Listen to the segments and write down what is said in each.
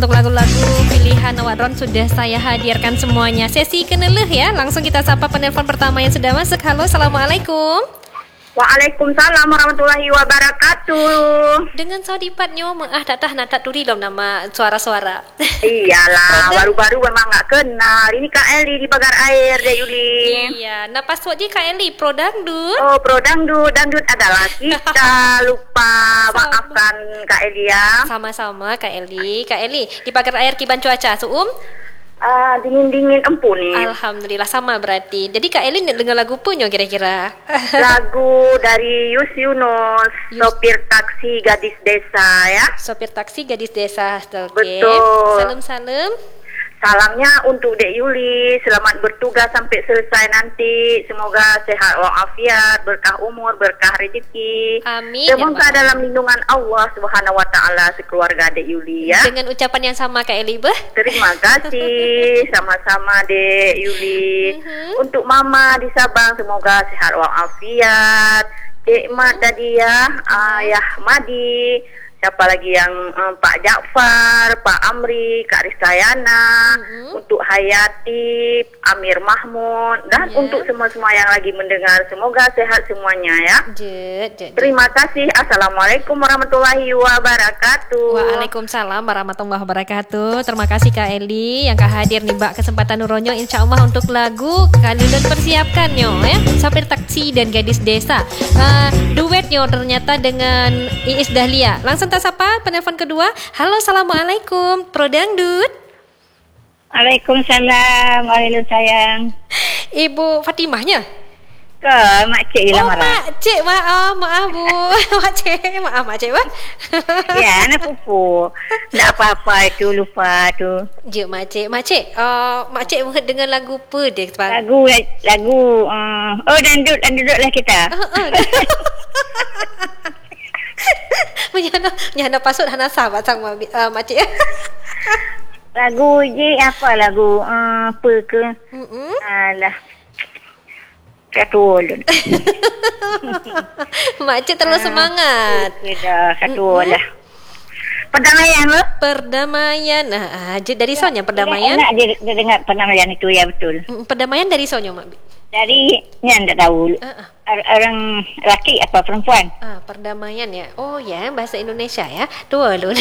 Untuk lagu-lagu pilihan awak Ron sudah saya hadirkan semuanya. Sesi keneleh ya. Langsung kita sapa penelpon pertama yang sudah masuk. Halo, Assalamualaikum. Waalaikumsalam warahmatullahi wabarakatuh. Dengan saudipatnya tak tahan tak turi dalam nama suara-suara. Iyalah, baru-baru memang nggak kenal. Ini Kak Eli di Pagar Air, Dek Yuli. Iya, nah password je Kak Eli, Pro Dangdut. Oh, Pro Dangdut. Dangdut adalah kita. Lupa, maafkan Kak Eli ya. Sama-sama Kak Eli. Kak Eli, di Pagar Air Kiban cuaca, Suum? Dingin-dingin empu nih. Alhamdulillah, sama berarti. Jadi Kak Eli nak dengar lagu punya kira-kira? Lagu dari Yus Yunus, sopir taksi gadis desa ya. Sopir taksi gadis desa. Okay. Betul. Salam-salam. Salamnya untuk Dek Yuli, selamat bertugas sampai selesai nanti. Semoga sehat walafiat, berkah umur, berkah rezeki. Amin. Semoga dalam lindungan Allah Subhanahu wa taala sekeluarga Dek Yuli ya. Dengan ucapan yang sama Kak Eli, Terima kasih. Sama-sama Dek Yuli. Untuk Mama di Sabang semoga sehat walafiat. Dek Mat tadi ya, Ayah Madi. Siapa lagi yang Pak Ja'far, Pak Amri, Kak Rizayana, untuk Hayati, Amir Mahmud, dan untuk semua-semua yang lagi mendengar. Semoga sehat semuanya ya. Terima kasih. Assalamualaikum warahmatullahi wabarakatuh. Waalaikumsalam warahmatullahi wabarakatuh. Terima kasih Kak Eli yang Kak hadir nih Mbak kesempatan nuronyo insyaAllah untuk lagu kalian persiapkannya ya. Sopir taksi dan gadis desa. Duetnya ternyata dengan Iis Dahlia. Langsung tak sapa penelpon kedua. Halo, Assalamualaikum, Pro Dangdut. Waalaikumsalam, Waalaikumsalam sayang. Ibu Fatimahnya? Makcik gila marah. Makcik, maaf Bu. Makcik, maaf Makcik bah. Ya, anak pupu. Tak apa-apa itu, lupa tu. Je Makcik, Makcik dengan lagu apa dia? Lagu dangdut lah kita. Menyana pasut hana sahabat sama Makcik. Lagu je apa lagu apa ke? Alah. Satu ulun. Makcik terlalu semangat. Sudah satu lah. Perdamaian lo? Perdamaian. Dari sonya perdamaian. Enak dia dengar perdamaian itu ya betul. Perdamaian dari sonya Mak. Dari ni anda tahu. Orang laki apa perempuan? Perdamaian ya. Oh ya, bahasa Indonesia ya. Dua lu.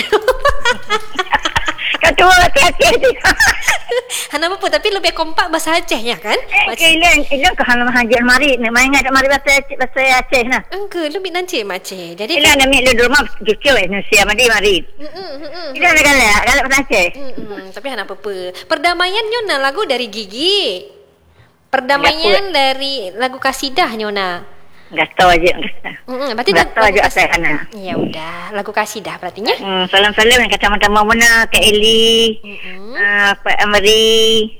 Ketua hati-hati. Hana apa tapi lebih kompak bahasa Acehnya kan? Ilang ke hana hajar mari, main ada mari bahasa Aceh nah. Engke lebih nanti Aceh. Jadi ilang ada mi lu rumah kecil Indonesia mari. Ilang galak bahasa Aceh. Tapi hana apa. Perdamaian nyona lagu dari Gigi. Perdamaian dari lagu Kasidah nyona. Enggak tahu aja. Berarti enggak tahu aja asal sana. Ya udah, lagu Kasidah berartinya. Salam-salam yang kacamata mana Kak Eli. Pak Amri.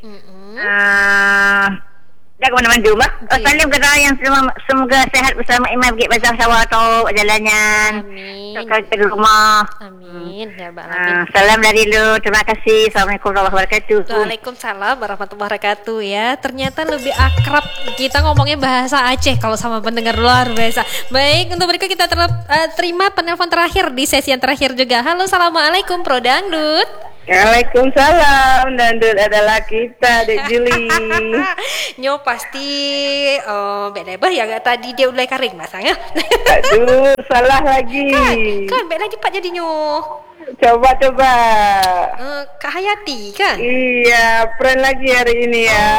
Dah ke mana-mana dulu bah. Salam kepada yang semoga sehat bersama Imam pergi bazar sawah atau jalannya. Amin. Sampai ke rumah. Amin. Ya Allah. Salam dari lu. Terima kasih. Assalamualaikum warahmatullahi wabarakatuh. Waalaikumsalam warahmatullahi wabarakatuh ya. Ternyata lebih akrab kita ngomongnya bahasa Aceh kalau sama pendengar luar biasa. Baik, untuk berikut kita terima penelpon terakhir di sesi yang terakhir juga. Halo, Assalamualaikum Pro Dangdut. Waalaikumsalam. Dangdut adalah kita Dek Juli. Nyo pasti beda bah yang tadi dia ulai karing masangnya. Aduh, salah lagi. Kan beda lagi Pak jadi nyo. Coba. Kak Hayati kan? Iya, friend lagi hari ini ya.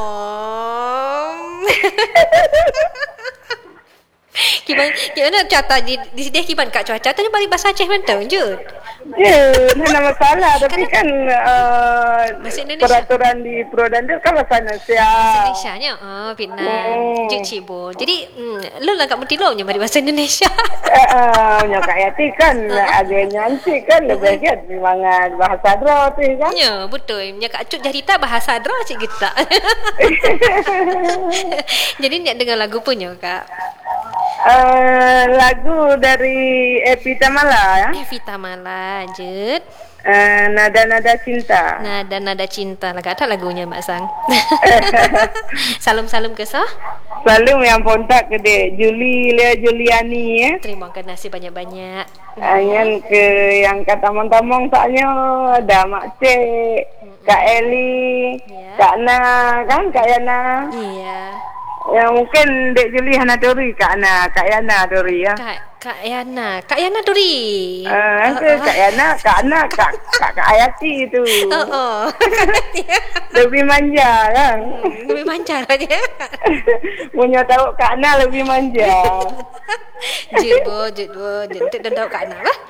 Gimana cuaca di sini kiban Kak cuaca tadi balik bahasa Aceh mentau je. Mana masalah tapi kan peraturan di Pro Dangdut kan bahasa Indonesia. Indonesia-nya Vietnam. Cibo. Jadi lu lah kat Mutilau nya balik bahasa Indonesia. Nya Kak Yati kan agak nyanyi kan lebih kan semangat bahasa Dro tu kan. Ya, betul. Nya Kak Cut Jarita bahasa Dro cik kita. Jadi nak dengar lagu punya Kak. Lagu dari Epi Tamala ya. Vita Mala, Jut. Nada-nada cinta. Nada cinta. Lagu ada lagunya Mak Sang. Salam-salam ke sah. Selalu yang kontak ke dek Juliani ya. Terima kasih banyak-banyak. Yang ke yang kata tamong-tamong soalnya ada Mak Cik, Kak Eli, Ya. Kak Na kan, Kak Yana. Iya. Yang mungkin Dek Juli Hana Dori, Kak Yana Dori ya. Kak Yana Duri. Kak Yana, Kak Ana, Kak Ayati itu. Oh. Lebih manja kan. Lebih manja aja. Punya tahu Kak Ana lebih manja. Jut, dan tahu Kak Ana lah.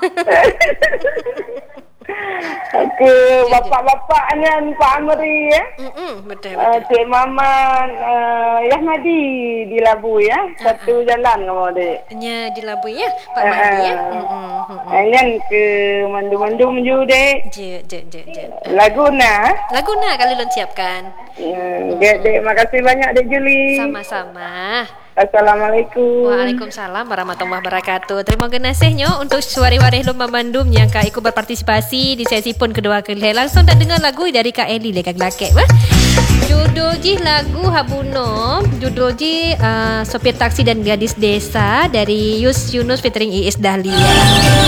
Ke bapak-bapak dengan Pak Amri ya. Betul. Cik Maman Yahmadi di Labu ya. Satu jalan kamu dek. Nya di Labu ya, Pak Mandi ya. Yang ke Mandu-Mandu menuju dek. Jut. Laguna. Laguna kalau lon siapkan. Dek, makasih banyak Dek Juli. Sama-sama. Assalamualaikum. Waalaikumsalam warahmatullahi wabarakatuh. Terima kasihnya untuk suara-suara Lomba Bandung yang Kak ikut berpartisipasi di sesi pun kedua kali. Langsung tak dengar lagu dari Kak Eli lekak lakek wah. Judul ji lagu Habuno, judul ji sopir taksi dan gadis desa dari Yus Yunus featuring Iis Dahlia.